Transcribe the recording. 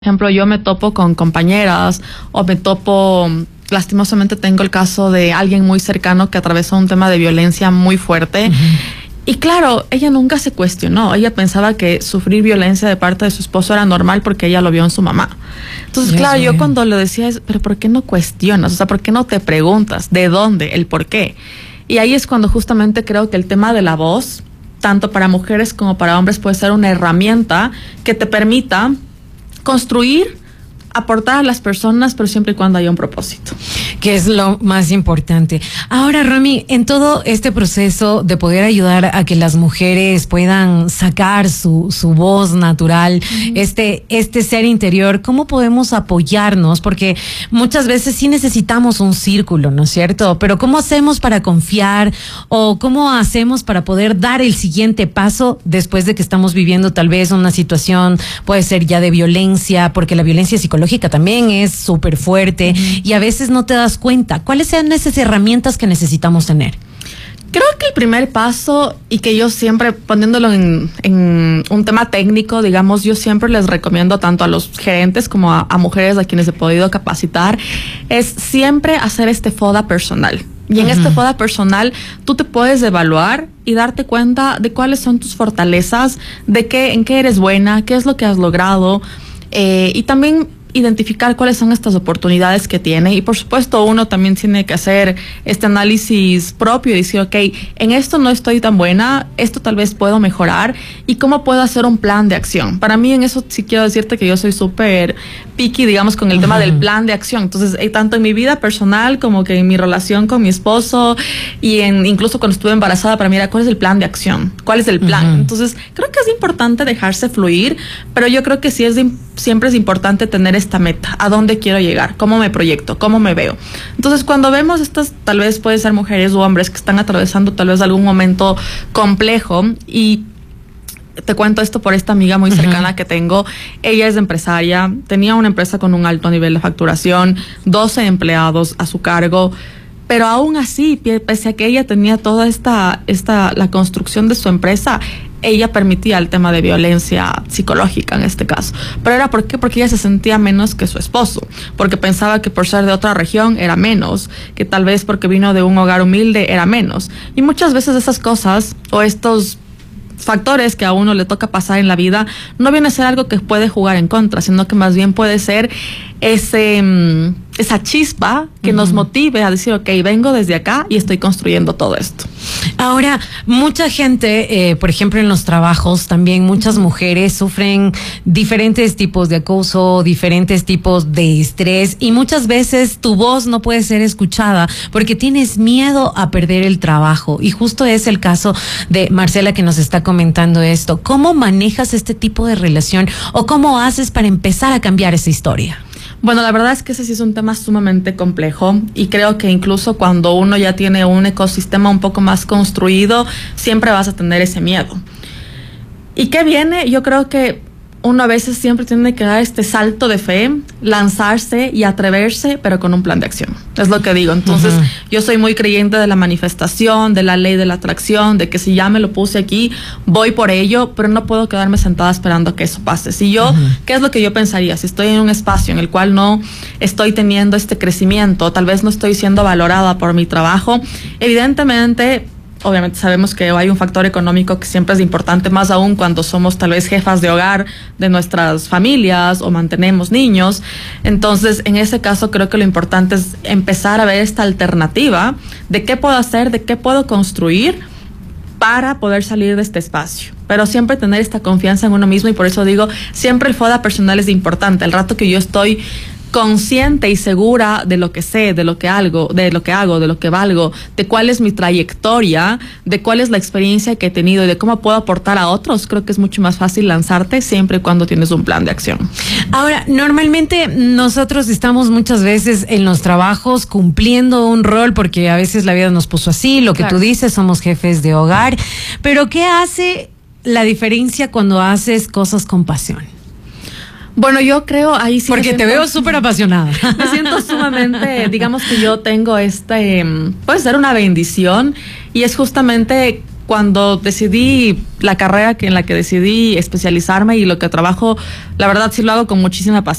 ejemplo, yo me topo con compañeras o me topo, lastimosamente tengo el caso de alguien muy cercano que atravesó un tema de violencia muy fuerte. Y claro, ella nunca se cuestionó, ella pensaba que sufrir violencia de parte de su esposo era normal porque ella lo vio en su mamá. Entonces, claro, yo cuando le decía, pero ¿por qué no cuestionas? O sea, ¿por qué no te preguntas de dónde, el por qué? Y ahí es cuando justamente creo que el tema de la voz, tanto para mujeres como para hombres, puede ser una herramienta que te permita construir, aportar a las personas, pero siempre y cuando haya un propósito. Que es lo más importante. Ahora, Romy, en todo este proceso de poder ayudar a que las mujeres puedan sacar su voz natural, este ser interior, ¿cómo podemos apoyarnos? Porque muchas veces sí necesitamos un círculo, ¿no es cierto? Pero ¿cómo hacemos para confiar? ¿O cómo hacemos para poder dar el siguiente paso después de que estamos viviendo tal vez una situación, puede ser ya de violencia, porque la violencia psicológica también es súper fuerte y a veces no te das cuenta? ¿Cuáles sean esas herramientas que necesitamos tener? Creo que el primer paso, y que yo siempre, poniéndolo en un tema técnico, digamos, yo siempre les recomiendo tanto a los gerentes como a mujeres a quienes he podido capacitar, es siempre hacer este FODA personal. Y en este FODA personal, tú te puedes evaluar y darte cuenta de cuáles son tus fortalezas, en qué eres buena, qué es lo que has logrado, y también identificar cuáles son estas oportunidades que tiene. Y por supuesto uno también tiene que hacer este análisis propio y decir, ok, en esto no estoy tan buena, esto tal vez puedo mejorar, y cómo puedo hacer un plan de acción. Para mí en eso sí quiero decirte que yo soy súper picky, digamos, con el tema del plan de acción. Entonces, tanto en mi vida personal como que en mi relación con mi esposo y incluso cuando estuve embarazada, para mí era, ¿cuál es el plan de acción? ¿Cuál es el plan? Entonces, creo que es importante dejarse fluir, pero yo creo que siempre es importante tener esta meta, a dónde quiero llegar, cómo me proyecto, cómo me veo. Entonces, cuando vemos estas, tal vez puede ser mujeres o hombres que están atravesando tal vez algún momento complejo, y te cuento esto por esta amiga muy cercana que tengo. Ella es empresaria, tenía una empresa con un alto nivel de facturación, 12 empleados a su cargo, pero aún así, pese a que ella tenía toda la construcción de su empresa, ella permitía el tema de violencia psicológica en este caso. ¿Pero era por qué? Porque ella se sentía menos que su esposo, porque pensaba que por ser de otra región era menos, que tal vez porque vino de un hogar humilde era menos. Y muchas veces esas cosas o estos factores que a uno le toca pasar en la vida no viene a ser algo que puede jugar en contra, sino que más bien puede ser esa chispa que nos motive a decir, ok, vengo desde acá y estoy construyendo todo esto. Ahora, mucha gente, por ejemplo, en los trabajos también, muchas mujeres sufren diferentes tipos de acoso, diferentes tipos de estrés, y muchas veces tu voz no puede ser escuchada porque tienes miedo a perder el trabajo. Y justo es el caso de Marcela, que nos está comentando esto. ¿Cómo manejas este tipo de relación o cómo haces para empezar a cambiar esa historia? Bueno, la verdad es que ese sí es un tema sumamente complejo, y creo que incluso cuando uno ya tiene un ecosistema un poco más construido, siempre vas a tener ese miedo. ¿Y qué viene? Yo creo que uno a veces siempre tiene que dar este salto de fe, lanzarse y atreverse, pero con un plan de acción. Es lo que digo. Entonces, yo soy muy creyente de la manifestación, de la ley de la atracción, de que si ya me lo puse aquí, voy por ello, pero no puedo quedarme sentada esperando que eso pase. Si yo, ¿qué es lo que yo pensaría? Si estoy en un espacio en el cual no estoy teniendo este crecimiento, tal vez no estoy siendo valorada por mi trabajo, evidentemente, obviamente sabemos que hay un factor económico que siempre es importante, más aún cuando somos tal vez jefas de hogar de nuestras familias o mantenemos niños. Entonces, en ese caso creo que lo importante es empezar a ver esta alternativa de qué puedo hacer, de qué puedo construir para poder salir de este espacio. Pero siempre tener esta confianza en uno mismo, y por eso digo, siempre el FODA personal es importante. El rato que yo estoy consciente y segura de lo que sé, de lo que hago, de lo que valgo, de cuál es mi trayectoria, de cuál es la experiencia que he tenido y de cómo puedo aportar a otros, creo que es mucho más fácil lanzarte siempre y cuando tienes un plan de acción. Ahora, normalmente nosotros estamos muchas veces en los trabajos cumpliendo un rol, porque a veces la vida nos puso así, lo que tú dices, somos jefes de hogar, pero ¿qué hace la diferencia cuando haces cosas con pasión? Bueno, yo creo ahí sí. Porque te veo súper apasionada. Me siento sumamente, digamos que yo tengo puede ser una bendición, y es justamente cuando decidí la carrera en la que decidí especializarme y lo que trabajo, la verdad sí lo hago con muchísima pasión.